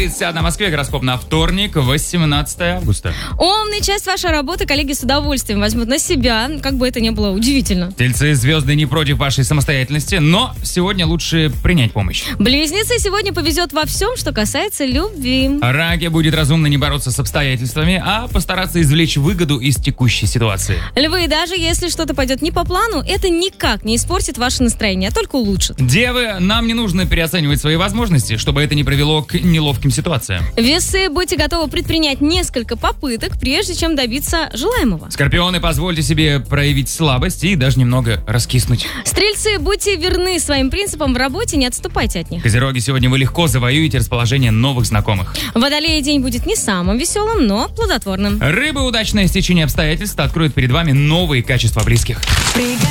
7:31 в Москве. Гороскоп на вторник, 18 августа. Умная часть вашей работы коллеги с удовольствием возьмут на себя, как бы это ни было удивительно. Тельцы, звезды не против вашей самостоятельности, но сегодня лучше принять помощь. Близнецы, сегодня повезет во всем, что касается любви. Раки, будет разумно не бороться с обстоятельствами, а постараться извлечь выгоду из текущей ситуации. Львы, даже если что-то пойдет не по плану, это никак не испортит ваше настроение, а только улучшит. Девы, нам не нужно переоценивать свои возможности, чтобы это не привело к неловким ситуациям. Весы, будьте готовы предпринять несколько попыток, прежде чем добиться желаемого. Скорпионы, позвольте себе проявить слабость и даже немного раскиснуть. Стрельцы, будьте верны своим принципам в работе, не отступайте от них. Козероги, сегодня вы легко завоюете расположение новых знакомых. Водолеи, день будет не самым веселым, но плодотворным. Рыбы, удачное стечение обстоятельств откроет перед вами новые качества близких.